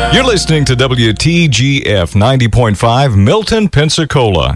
You're listening to WTGF 90.5 Milton, Pensacola.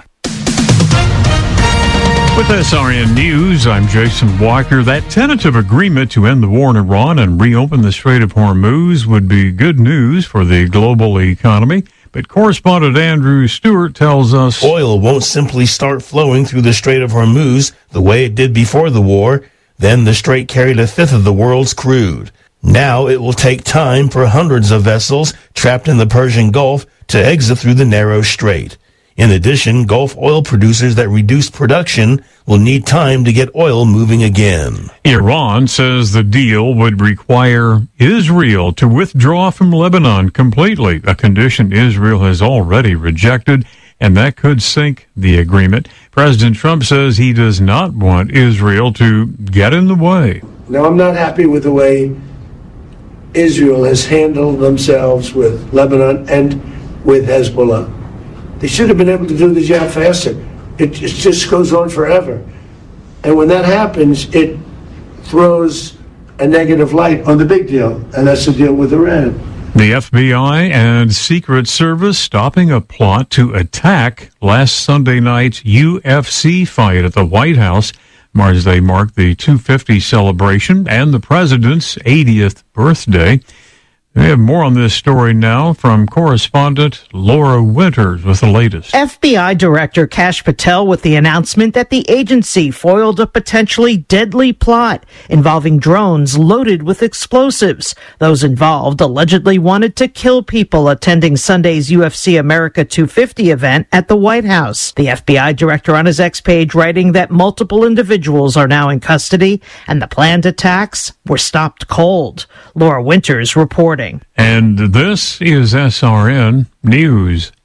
With SRN News, I'm Jason Walker. That tentative agreement to end the war in Iran and reopen the Strait of Hormuz would be good news for the global economy. But correspondent Andrew Stewart tells us oil won't simply start flowing through the Strait of Hormuz the way it did before the war. Then the strait carried a fifth of the world's crude. Now it will take time for hundreds of vessels trapped in the Persian Gulf to exit through the narrow strait. In addition, Gulf oil producers that reduced production will need time to get oil moving again. Iran says the deal would require Israel to withdraw from Lebanon completely, a condition Israel has already rejected, and that could sink the agreement. President Trump says he does not want Israel to get in the way. Now, I'm not happy with the way Israel has handled themselves with Lebanon and with Hezbollah. They should have been able to do the job faster. It just goes on forever. And when that happens, it throws a negative light on the big deal, and that's the deal with Iran. The FBI and Secret Service stopping a plot to attack last Sunday night's UFC fight at the White House as they mark the 250 celebration and the president's 80th birthday. We have more on this story now from correspondent Laura Winters with the latest. FBI Director Kash Patel with the announcement that the agency foiled a potentially deadly plot involving drones loaded with explosives. Those involved allegedly wanted to kill people attending Sunday's UFC America 250 event at the White House. The FBI Director on his X page writing that multiple individuals are now in custody and the planned attacks were stopped cold. Laura Winters reporting. And this is SRN News.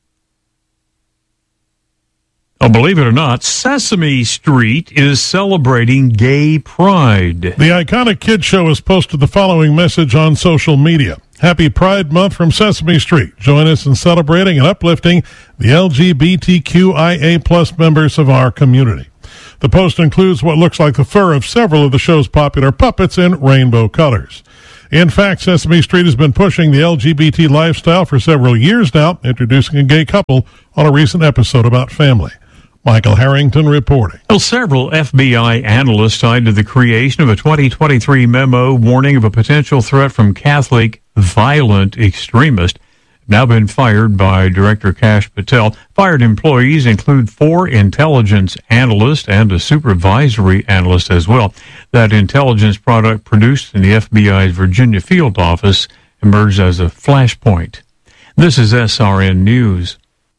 Oh, believe it or not, Sesame Street is celebrating gay pride. The iconic kids show has posted the following message on social media. Happy Pride Month from Sesame Street. Join us in celebrating and uplifting the LGBTQIA plus members of our community. The post includes what looks like the fur of several of the show's popular puppets in rainbow colors. In fact, Sesame Street has been pushing the LGBT lifestyle for several years now, introducing a gay couple on a recent episode about family. Michael Harrington reporting. Well, several FBI analysts tied to the creation of a 2023 memo warning of a potential threat from Catholic violent extremists have now been fired by Director Kash Patel. Fired employees include 4 intelligence analysts and a supervisory analyst as well. That intelligence product produced in the FBI's Virginia field office emerged as a flashpoint. This is SRN News.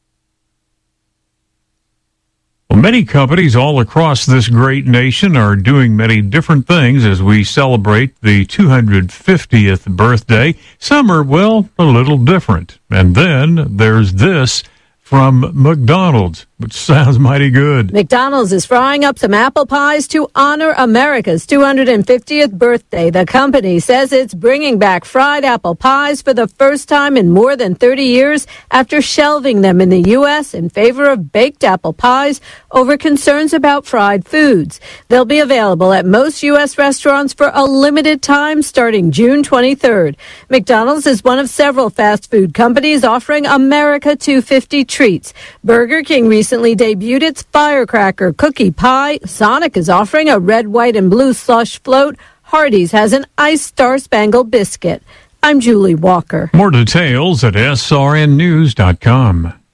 Well, many companies all across this great nation are doing many different things as we celebrate the 250th birthday. Some are, well, a little different. And then there's this from McDonald's, which sounds mighty good. McDonald's is frying up some apple pies to honor America's 250th birthday. The company says it's bringing back fried apple pies for the first time in more than 30 years after shelving them in the U.S. in favor of baked apple pies over concerns about fried foods. They'll be available at most U.S. restaurants for a limited time starting June 23rd. McDonald's is one of several fast food companies offering America 250 treats. Burger King recently debuted its Firecracker Cookie Pie. Sonic is offering a red, white, and blue slush float. Hardee's has an iced Star-Spangled Biscuit. I'm Julie Walker. More details at srnnews.com.